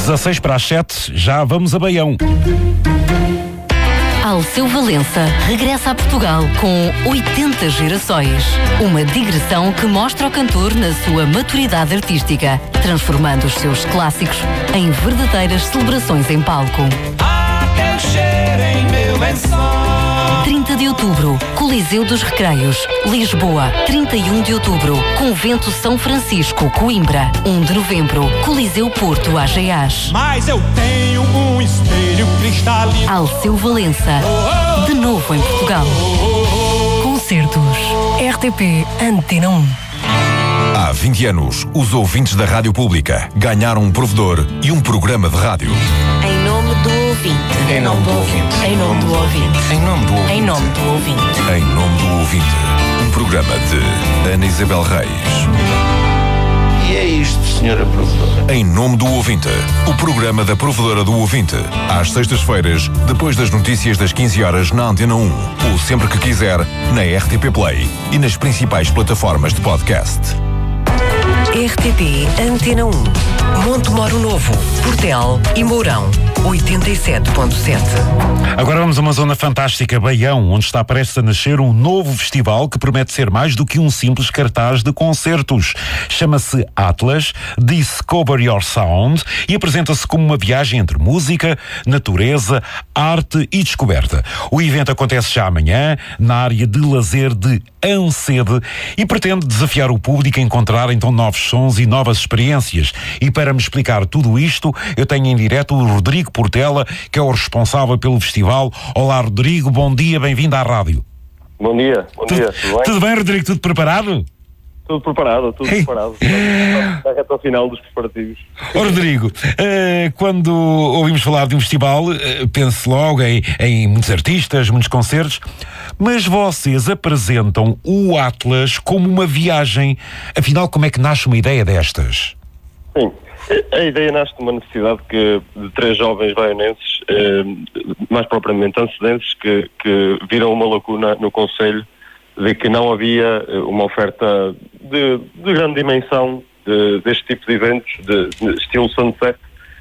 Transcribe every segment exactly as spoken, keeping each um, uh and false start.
dezasseis para as sete, já vamos a Baião. Alceu Valença regressa a Portugal com oitenta gerações. Uma digressão que mostra o cantor na sua maturidade artística, transformando os seus clássicos em verdadeiras celebrações em palco. Há quem cheire em meu lençol. trinta de outubro, Coliseu dos Recreios, Lisboa. trinta e um de outubro, Convento São Francisco, Coimbra. um de novembro, Coliseu Porto, Ageás. Mas eu tenho um espelho cristalino. Alceu Valença, de novo em Portugal. Concertos R T P Antena um. Há vinte anos, os ouvintes da Rádio Pública ganharam um provedor e um programa de rádio. Em nome do ouvinte. Em nome do ouvinte. Em nome do ouvinte. Em nome do ouvinte. Em nome do ouvinte. Em nome do ouvinte. Um programa de Ana Isabel Reis. E é isto, senhora Provedora. Em nome do ouvinte. O programa da Provedora do Ouvinte. Às sextas-feiras, depois das notícias das quinze horas na Antena um. Ou sempre que quiser, na R T P Play e nas principais plataformas de podcast. R T P Antena um. Montemoro Novo, Portel e Mourão. oitenta e sete ponto sete. Agora vamos a uma zona fantástica, Baião, onde está prestes a nascer um novo festival que promete ser mais do que um simples cartaz de concertos. Chama-se Atlas Discover Your Sound e apresenta-se como uma viagem entre música, natureza, arte e descoberta. O evento acontece já amanhã, na área de lazer de Ancede, e pretende desafiar o público a encontrar então novos sons e novas experiências. E para me explicar tudo isto, eu tenho em direto o Rodrigo Portela, que é o responsável pelo festival. Olá, Rodrigo, bom dia, bem-vindo à rádio. Bom dia, bom tudo, dia, tudo bem? Tudo bem, Rodrigo, tudo preparado? Tudo preparado, tudo preparado. Está até ao final dos preparativos. Oh, Rodrigo, uh, quando ouvimos falar de um festival, uh, penso logo em, em muitos artistas, muitos concertos, mas vocês apresentam o Atlas como uma viagem. Afinal, como é que nasce uma ideia destas? Sim, a ideia nasce de uma necessidade que, de três jovens baionenses, eh, mais propriamente ancedenses, que, que viram uma lacuna no concelho de que não havia uma oferta de, de grande dimensão de, deste tipo de eventos, de, de estilo sunset,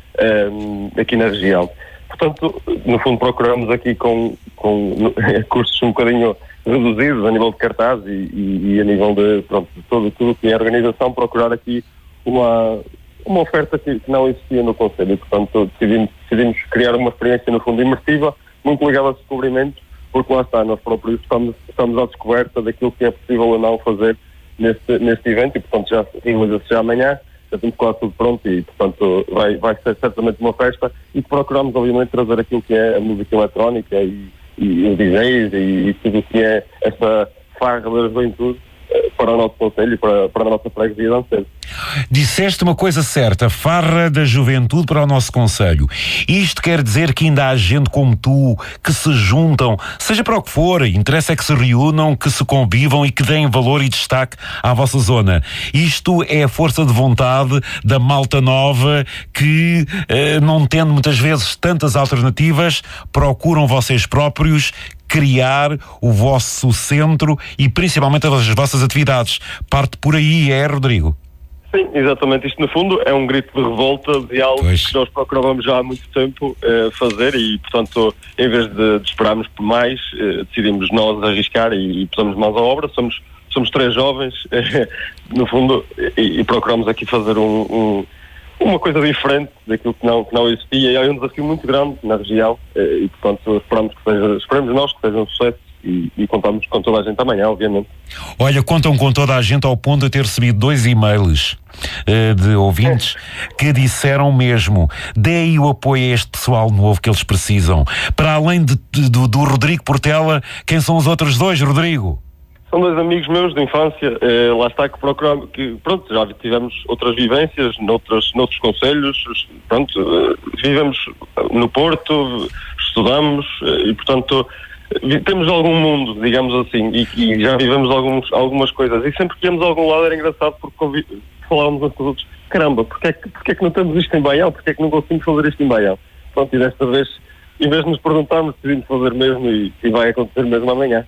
um, aqui na região. Portanto, no fundo procuramos aqui com, com custos um bocadinho reduzidos a nível de cartaz e, e, e a nível de, pronto, de todo, tudo que é a organização, procurar aqui uma, uma oferta que, que não existia no concelho. Portanto, decidimos, decidimos criar uma experiência, no fundo, imersiva, muito ligada ao descobrimento, porque lá está, nós próprios estamos, estamos à descoberta daquilo que é possível ou não fazer neste, neste evento e, portanto, já realiza-se já amanhã, já temos quase tudo pronto e, portanto, vai, vai ser certamente uma festa e procuramos, obviamente, trazer aquilo que é a música eletrónica e, e os D Js e, e tudo o que é essa farra da juventude para o nosso concelho e para, para a nossa freguesia de Ancede. Disseste uma coisa certa, farra da juventude para o nosso concelho. Isto quer dizer que ainda há gente como tu que se juntam, seja para o que for, interessa é que se reúnam, que se convivam e que deem valor e destaque à vossa zona. Isto é a força de vontade da malta nova que, eh, não tendo muitas vezes tantas alternativas, procuram vocês próprios criar o vosso centro e principalmente as vossas atividades. Parte por aí, é, Rodrigo? Sim, exatamente. Isto, no fundo, é um grito de revolta de algo pois. que nós procurávamos já há muito tempo eh, fazer e, portanto, em vez de, de esperarmos por mais, eh, decidimos nós arriscar e, e pusemos mãos à obra. Somos, somos três jovens, eh, no fundo, e, e procuramos aqui fazer um, um, uma coisa diferente daquilo que não, que não existia. E é um desafio muito grande na região eh, e, portanto, esperamos, que seja, esperamos nós que seja um sucesso. E, e contamos com toda a gente amanhã, obviamente. Olha, contam com toda a gente ao ponto de ter recebido dois e-mails uh, de ouvintes que disseram mesmo: deem o apoio a este pessoal novo que eles precisam. Para além de, de, do, do Rodrigo Portela, quem são os outros dois, Rodrigo? São dois amigos meus de infância, eh, lá está que procuramos, que pronto, já tivemos outras vivências noutros, noutros concelhos, pronto, eh, vivemos no Porto, estudamos eh, e, portanto, temos algum mundo, digamos assim, e, e já vivemos alguns, algumas coisas. E sempre que íamos a algum lado era engraçado porque falávamos uns com os outros: caramba, porque é, que, porque é que não temos isto em Baião? Porque é que não conseguimos fazer isto em Baião? Pronto, e desta vez, em vez de nos perguntarmos, decidimos fazer mesmo e, e vai acontecer mesmo amanhã.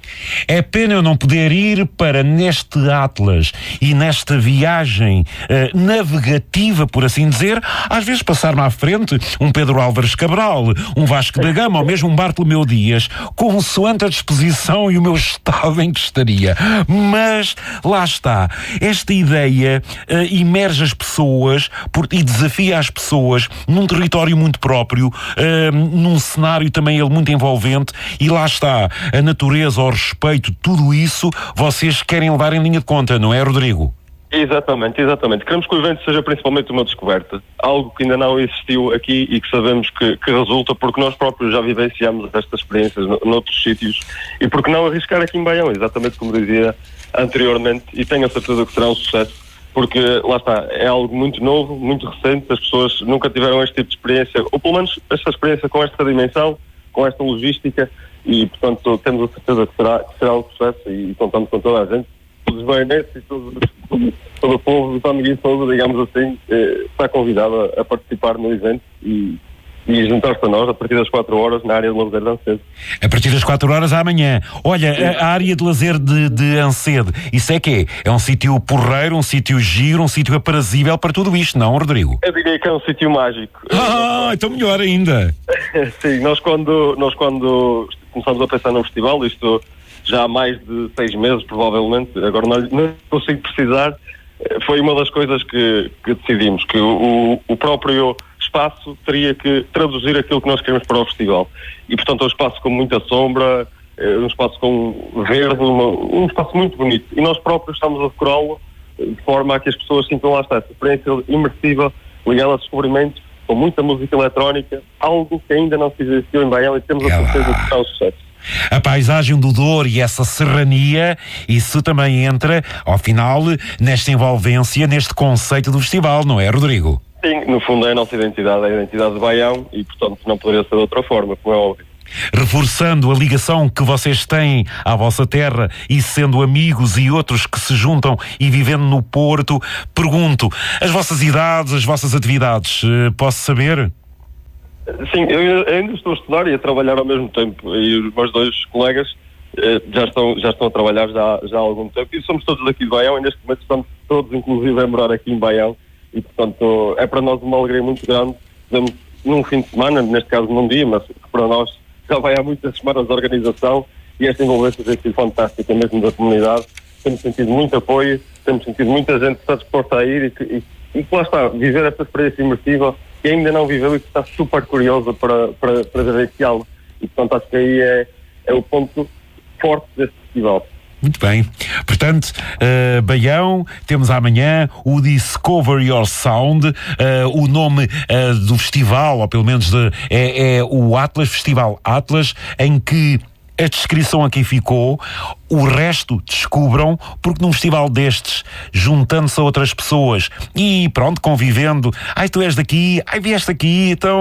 É pena eu não poder ir para neste Atlas e nesta viagem uh, navegativa, por assim dizer, às vezes passar-me à frente um Pedro Álvares Cabral, um Vasco da Gama ou mesmo um Bartolomeu Dias, consoante a disposição e o meu estado em que estaria. Mas lá está, esta ideia uh, imerge as pessoas por, e desafia as pessoas num território muito próprio, uh, num cenário também ele muito envolvente, e lá está, a natureza, o respeito, tudo isso vocês querem levar em linha de conta, não é, Rodrigo? Exatamente, exatamente. Queremos que o evento seja principalmente uma descoberta, algo que ainda não existiu aqui e que sabemos que, que resulta, porque nós próprios já vivenciamos estas experiências no, noutros sítios, e porque não arriscar aqui em Baião, exatamente como dizia anteriormente, e tenho a certeza que será um sucesso, porque lá está, é algo muito novo, muito recente, as pessoas nunca tiveram este tipo de experiência, ou pelo menos esta experiência com esta dimensão, com esta logística, e portanto temos a certeza que será, que será um sucesso, e contamos com toda a gente, todos os baionetes e todo, todo, todo o povo do São Miguel Sousa, digamos assim, eh, está convidado a, a participar no evento e, e juntar-se a nós a partir das quatro horas na área de lazer de Ancede. A partir das quatro horas amanhã. Olha, a, a área de lazer de, de Ancede, isso é que é? É um sítio porreiro, um sítio giro, um sítio aprazível para tudo isto, não, Rodrigo? Eu diria que é um sítio mágico. Ah, então melhor ainda. Sim, nós quando, nós quando começamos a pensar no festival, isto já há mais de seis meses provavelmente, agora não, não consigo precisar, foi uma das coisas que, que decidimos, que o, o próprio espaço teria que traduzir aquilo que nós queremos para o festival. E portanto é um espaço com muita sombra, um espaço com verde, uma, um espaço muito bonito. E nós próprios estamos a decorá-lo de forma a que as pessoas sintam lá está, essa experiência imersiva, ligada a descobrimentos, com muita música eletrónica, algo que ainda não se existiu em Baião e temos a certeza que está um sucesso. A paisagem do Douro e essa serrania, isso também entra, ao final, nesta envolvência, neste conceito do festival, não é, Rodrigo? Sim, no fundo é a nossa identidade, é a identidade de Baião e, portanto, não poderia ser de outra forma, como é óbvio. Reforçando a ligação que vocês têm à vossa terra e sendo amigos e outros que se juntam e vivendo no Porto, pergunto, as vossas idades, as vossas atividades, posso saber? Sim, eu ainda estou a estudar e a trabalhar ao mesmo tempo, e os meus dois colegas eh, já, estão, já estão a trabalhar já, já há algum tempo, e somos todos aqui de Baião, e neste momento estamos todos inclusive a morar aqui em Baião, e portanto é para nós uma alegria muito grande, podemos num fim de semana, neste caso num dia, mas para nós já vai há muitas semanas de organização, e esta envolvência tem sido fantástica mesmo da comunidade, temos sentido muito apoio, temos sentido muita gente que está disposta a ir, e, e, e lá está, viver esta experiência imersiva, que ainda não viveu e que está super curiosa para, para, para vivenciá-lo. E portanto acho que aí é, é o ponto forte deste festival. Muito bem. Portanto, uh, Baião, temos amanhã o Discover Your Sound, uh, o nome uh, do festival, ou pelo menos de, é, é o Atlas, Festival Atlas, em que a descrição aqui ficou, o resto descubram, porque num festival destes, juntando-se a outras pessoas e pronto, convivendo, ai tu és daqui, ai vieste aqui, então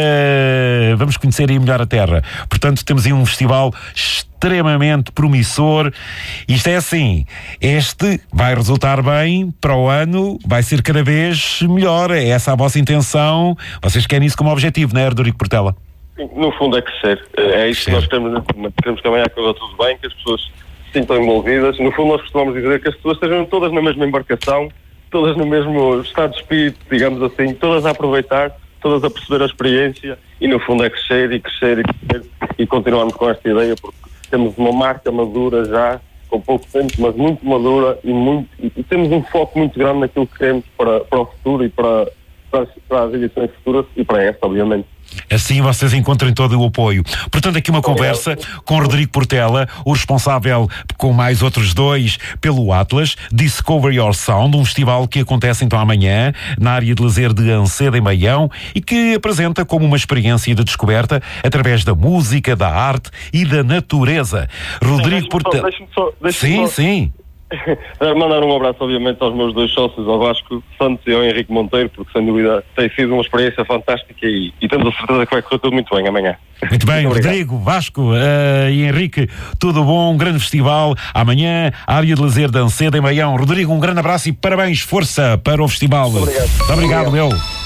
uh, vamos conhecer aí melhor a terra. Portanto, temos aí um festival extremamente promissor. Isto é assim, este vai resultar bem para o ano, vai ser cada vez melhor, é essa a vossa intenção, vocês querem isso como objetivo, não é, Rodrigo Portela? No fundo é crescer, é isso que nós queremos, queremos que amanhã corra tudo bem, que as pessoas se sintam envolvidas. No fundo nós costumamos dizer que as pessoas estejam todas na mesma embarcação, todas no mesmo estado de espírito, digamos assim, todas a aproveitar, todas a perceber a experiência, e no fundo é crescer e crescer e crescer e continuarmos com esta ideia, porque temos uma marca madura já, com pouco tempo, mas muito madura, e, muito, e temos um foco muito grande naquilo que queremos para, para o futuro e para, para, para as edições futuras e para esta, obviamente. Assim vocês encontrem todo o apoio. Portanto, aqui uma conversa com Rodrigo Portela, o responsável com mais outros dois pelo Atlas, Discover Your Sound, um festival que acontece então amanhã na área de lazer de Ancede, em Baião, e que apresenta como uma experiência de descoberta através da música, da arte e da natureza. Rodrigo Portela... Sim, sim. Mandar um abraço, obviamente, aos meus dois sócios, ao Vasco Santos e ao Henrique Monteiro, porque sem dúvida tem sido uma experiência fantástica e, e temos a certeza que vai correr tudo muito bem amanhã. Muito bem, muito Rodrigo, Vasco uh, e Henrique, tudo bom, um grande festival amanhã, área de lazer de Ancede, em Baião. Rodrigo, um grande abraço e parabéns, força para o festival. Muito obrigado. Muito obrigado, meu.